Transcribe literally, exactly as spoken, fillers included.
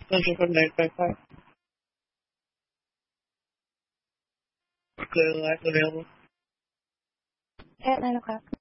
Searching for night backpack. Clear life available. At nine o'clock.